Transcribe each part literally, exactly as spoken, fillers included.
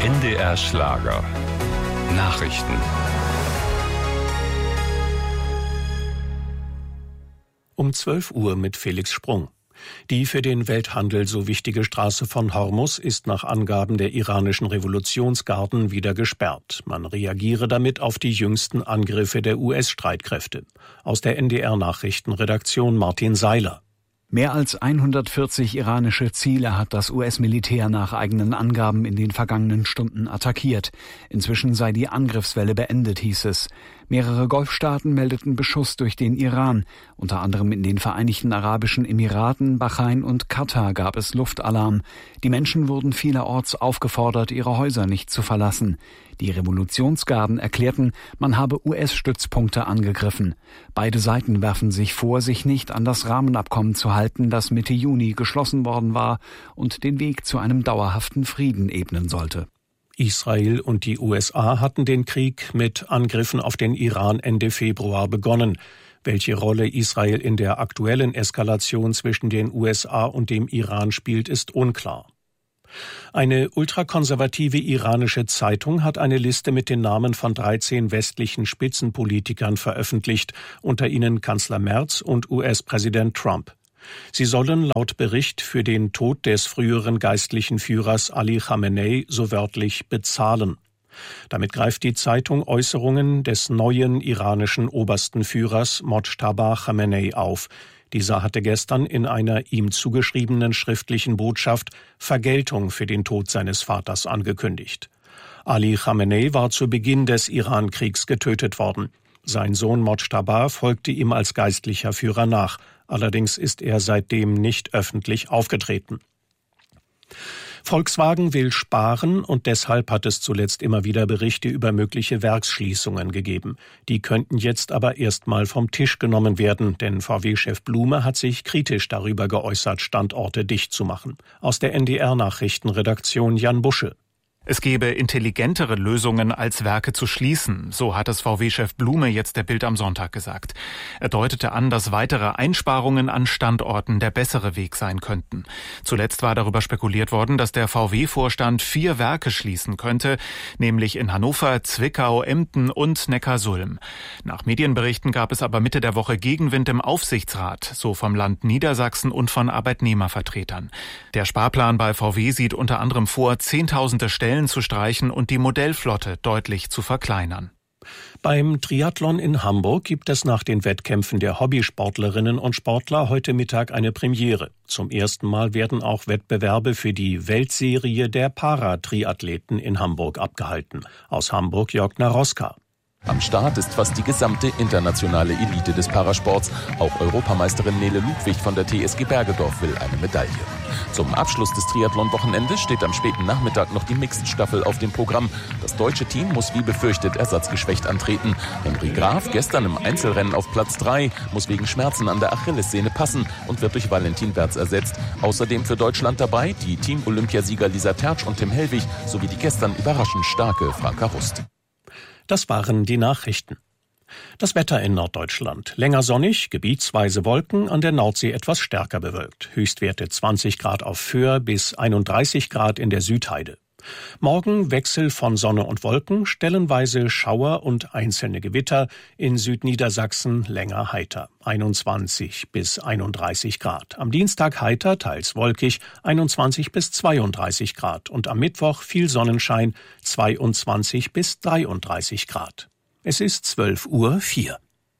N D R Schlager. Nachrichten. Um zwölf Uhr mit Felix Sprung. Die für den Welthandel so wichtige Straße von Hormus ist nach Angaben der iranischen Revolutionsgarden wieder gesperrt. Man reagiere damit auf die jüngsten Angriffe der U S-Streitkräfte. Aus der N D R-Nachrichtenredaktion Martin Seiler. Mehr als hundertvierzig iranische Ziele hat das U S-Militär nach eigenen Angaben in den vergangenen Stunden attackiert. Inzwischen sei die Angriffswelle beendet, hieß es. Mehrere Golfstaaten meldeten Beschuss durch den Iran. Unter anderem in den Vereinigten Arabischen Emiraten, Bahrain und Katar gab es Luftalarm. Die Menschen wurden vielerorts aufgefordert, ihre Häuser nicht zu verlassen. Die Revolutionsgarden erklärten, man habe U S-Stützpunkte angegriffen. Beide Seiten werfen sich vor, sich nicht an das Rahmenabkommen zu halten, das Mitte Juni geschlossen worden war und den Weg zu einem dauerhaften Frieden ebnen sollte. Israel und die U S A hatten den Krieg mit Angriffen auf den Iran Ende Februar begonnen. Welche Rolle Israel in der aktuellen Eskalation zwischen den U S A und dem Iran spielt, ist unklar. Eine ultrakonservative iranische Zeitung hat eine Liste mit den Namen von dreizehn westlichen Spitzenpolitikern veröffentlicht, unter ihnen Kanzler Merz und U S-Präsident Trump. Sie sollen laut Bericht für den Tod des früheren geistlichen Führers Ali Khamenei so wörtlich bezahlen. Damit greift die Zeitung Äußerungen des neuen iranischen obersten Führers Mojtaba Khamenei auf. Dieser hatte gestern in einer ihm zugeschriebenen schriftlichen Botschaft Vergeltung für den Tod seines Vaters angekündigt. Ali Khamenei war zu Beginn des Iran-Kriegs getötet worden. Sein Sohn Mojtaba folgte ihm als geistlicher Führer nach. Allerdings ist er seitdem nicht öffentlich aufgetreten. Volkswagen will sparen und deshalb hat es zuletzt immer wieder Berichte über mögliche Werksschließungen gegeben. Die könnten jetzt aber erstmal vom Tisch genommen werden, denn V W-Chef Blume hat sich kritisch darüber geäußert, Standorte dicht zu machen. Aus der N D R-Nachrichtenredaktion Jan Busche. Es gebe intelligentere Lösungen, als Werke zu schließen, so hat es V W-Chef Blume jetzt der Bild am Sonntag gesagt. Er deutete an, dass weitere Einsparungen an Standorten der bessere Weg sein könnten. Zuletzt war darüber spekuliert worden, dass der V W-Vorstand vier Werke schließen könnte, nämlich in Hannover, Zwickau, Emden und Neckarsulm. Nach Medienberichten gab es aber Mitte der Woche Gegenwind im Aufsichtsrat, so vom Land Niedersachsen und von Arbeitnehmervertretern. Der Sparplan bei V W sieht unter anderem vor, zehntausende Stellen zu streichen und die Modellflotte deutlich zu verkleinern. Beim Triathlon in Hamburg gibt es nach den Wettkämpfen der Hobbysportlerinnen und Sportler heute Mittag eine Premiere. Zum ersten Mal werden auch Wettbewerbe für die Weltserie der Paratriathleten in Hamburg abgehalten. Aus Hamburg Jörg Naroska. Am Start ist fast die gesamte internationale Elite des Parasports. Auch Europameisterin Nele Ludwig von der T S G Bergedorf will eine Medaille. Zum Abschluss des Triathlon-Wochenendes steht am späten Nachmittag noch die Mixed-Staffel auf dem Programm. Das deutsche Team muss wie befürchtet ersatzgeschwächt antreten. Henry Graf, gestern im Einzelrennen auf Platz drei, muss wegen Schmerzen an der Achillessehne passen und wird durch Valentin Wertz ersetzt. Außerdem für Deutschland dabei die Team-Olympiasieger Lisa Tertsch und Tim Hellwig sowie die gestern überraschend starke Franka Rust. Das waren die Nachrichten. Das Wetter in Norddeutschland. Länger sonnig, gebietsweise Wolken, an der Nordsee etwas stärker bewölkt. Höchstwerte zwanzig Grad auf Föhr bis einunddreißig Grad in der Südheide. Morgen Wechsel von Sonne und Wolken, stellenweise Schauer und einzelne Gewitter, in Südniedersachsen länger heiter, einundzwanzig bis einunddreißig Grad. Am Dienstag heiter, teils wolkig, einundzwanzig bis zweiunddreißig Grad und am Mittwoch viel Sonnenschein, zweiundzwanzig bis dreiunddreißig Grad. Es ist zwölf Uhr vier.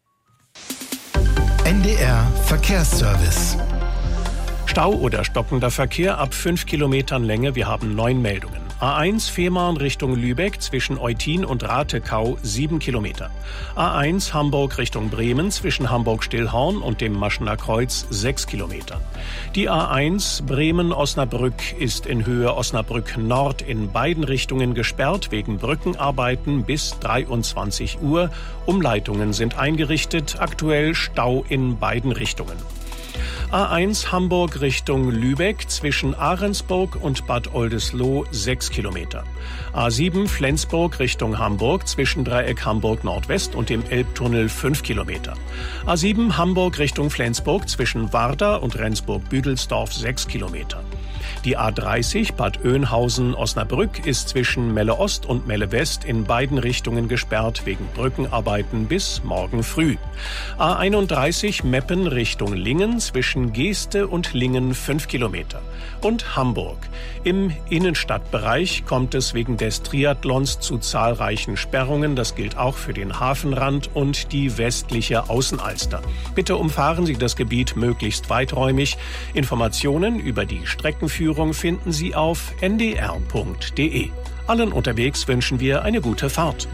N D R Verkehrsservice. Stau oder stockender Verkehr ab fünf Kilometern Länge. Wir haben neun Meldungen. A eins Fehmarn Richtung Lübeck zwischen Eutin und Rathekau sieben Kilometer. A eins Hamburg Richtung Bremen zwischen Hamburg-Stillhorn und dem Maschener Kreuz sechs Kilometer. Die A eins Bremen-Osnabrück ist in Höhe Osnabrück Nord in beiden Richtungen gesperrt wegen Brückenarbeiten bis dreiundzwanzig Uhr. Umleitungen sind eingerichtet, aktuell Stau in beiden Richtungen. A eins Hamburg Richtung Lübeck zwischen Ahrensburg und Bad Oldesloe sechs Kilometer. A sieben Flensburg Richtung Hamburg zwischen Dreieck Hamburg Nordwest und dem Elbtunnel fünf Kilometer. A sieben Hamburg Richtung Flensburg zwischen Warda und Rendsburg-Büdelsdorf sechs Kilometer. Die A dreißig Bad Oeynhausen-Osnabrück ist zwischen Melle Ost und Melle West in beiden Richtungen gesperrt wegen Brückenarbeiten bis morgen früh. A einunddreißig Meppen Richtung Lingen zwischen Geeste und Lingen fünf Kilometer. Und Hamburg. Im Innenstadtbereich kommt es wegen des Triathlons zu zahlreichen Sperrungen. Das gilt auch für den Hafenrand und die westliche Außenalster. Bitte umfahren Sie das Gebiet möglichst weiträumig. Informationen über die Streckenführung finden Sie auf n d r punkt d e. Allen unterwegs wünschen wir eine gute Fahrt.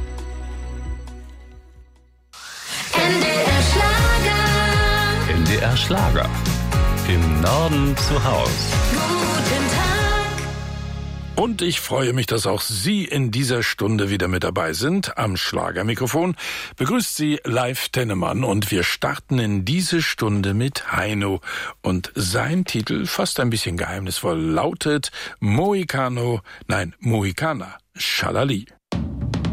N D R Schlager. N D R Schlager. Im Norden zu Haus. Guten Tag. Und ich freue mich, dass auch Sie in dieser Stunde wieder mit dabei sind. Am Schlagermikrofon begrüßt Sie Leif Tennemann und wir starten in diese Stunde mit Heino. Und sein Titel, fast ein bisschen geheimnisvoll, lautet Mohikano, nein, Mohikaner, Schalali.